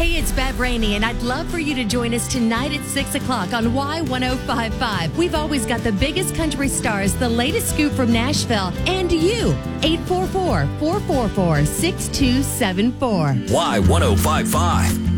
Hey, it's Bev Rainey, and I'd love for you to join us tonight at 6 o'clock on Y1055. We've always got the biggest country stars, the latest scoop from Nashville, and you. 844-444-6274. Y1055.